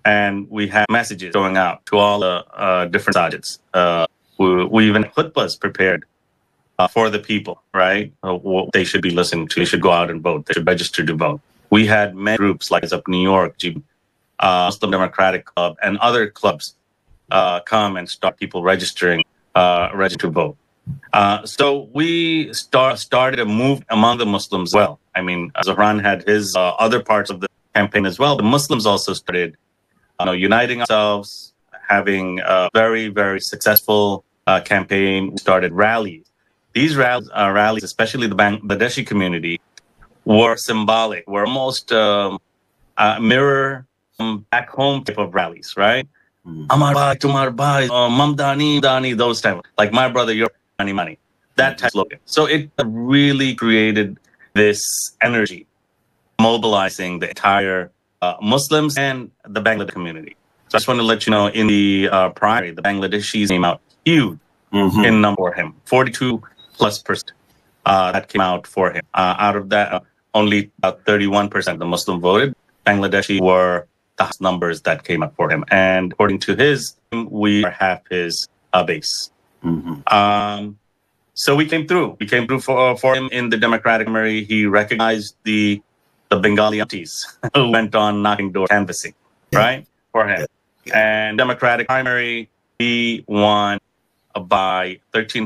and we had messages going out to all the different sides. We even had khutbas prepared for the people, right? What they should be listening to. They should go out and vote. They should register to vote. We had many groups like up New York, Muslim Democratic Club, and other clubs come and start people registering, register to vote. So we started a move among the Muslims as well. I mean, Zohran had his other parts of the campaign as well. The Muslims also started uniting ourselves, having a very, very successful campaign. We started rallies. These rallies, especially the Bangladeshi community, were symbolic, were almost mirror back home type of rallies, right? Amar bhai, tumhar bhai, mamdani, dani, those type, like my brother, your money, that type of slogan. So it really created this energy, mobilizing the entire Muslims and the Bangladesh community. So I just want to let you know, in the primary, the Bangladeshis came out huge in number for him, 42+% that came out for him. Out of that, only 31% of the Muslim voted. Bangladeshi were the highest numbers that came up for him. And according to his, we are half his base. So we came through. We came through for him in the Democratic primary. He recognized the Bengali aunties who went on knocking doors, canvassing, right, for him. And Democratic primary, he won by 13